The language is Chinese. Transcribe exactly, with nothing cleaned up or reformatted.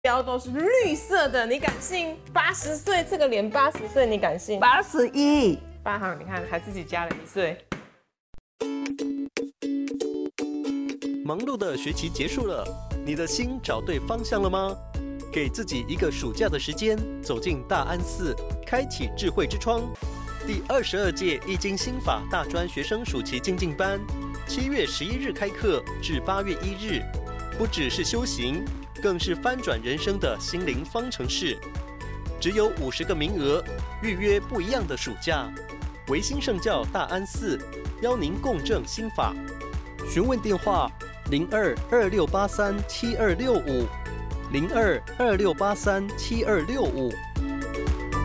标都是绿色的，你敢信？八十岁这个脸八十岁，你敢信？ 八十一， 八行你看还自己加了一岁。 忙碌的学期结束了，你的心找对方向了吗？给自己一个暑假的时间，走进大安寺，开启智慧之窗。第二十二届易经心法大专学生暑期精进班，七月十一日开课至八月一日，不只是修行，更是翻转人生的心灵方程式。只有五十个名额，预约不一样的暑假。维新圣教大安寺邀您共振心法，询问电话零二二六八三七二六五零二二六八三七二六五。